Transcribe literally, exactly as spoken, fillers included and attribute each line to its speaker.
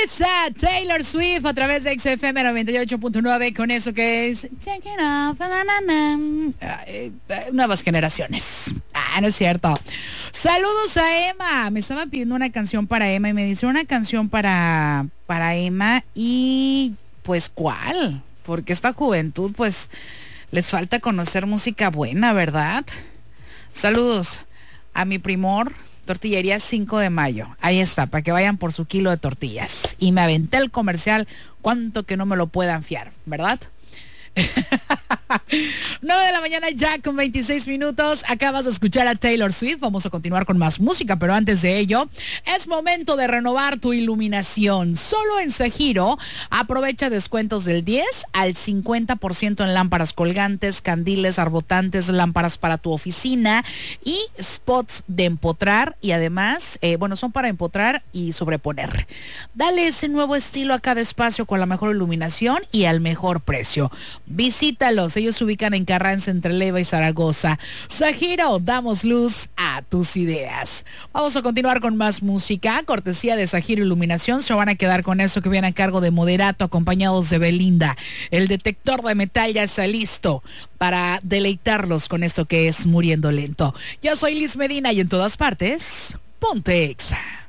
Speaker 1: Esa Taylor Swift a través de X F M noventa y ocho punto nueve con eso que es Check it out, na, na, na. Ay, nuevas generaciones. Ah, no es cierto. Saludos a Emma. Me estaban pidiendo una canción para Emma y me dice una canción para, para Emma y pues ¿cuál? Porque esta juventud pues les falta conocer música buena, ¿verdad? Saludos a mi primor, Tortillería cinco de mayo. Ahí está, para que vayan por su kilo de tortillas. Y me aventé el comercial, cuánto que no me lo puedan fiar, ¿verdad? nueve de la mañana ya con veintiséis minutos. Acabas de escuchar a Taylor Swift. Vamos a continuar con más música, pero antes de ello es momento de renovar tu iluminación. Solo en Sajiro aprovecha descuentos del diez al cincuenta por ciento en lámparas colgantes, candiles, arbotantes, lámparas para tu oficina y spots de empotrar. Y además, eh, bueno, son para empotrar y sobreponer. Dale ese nuevo estilo a cada espacio con la mejor iluminación y al mejor precio. Visítalos, ellos se ubican en Carranza entre Leyva y Zaragoza. Sajiro, damos luz a tus ideas. Vamos a continuar con más música, cortesía de Sajiro Iluminación. Se van a quedar con eso que viene a cargo de Moderato, acompañados de Belinda. El detector de metal ya está listo para deleitarlos con esto que es Muriendo Lento. Yo soy Liz Medina y en todas partes, ponte Exa.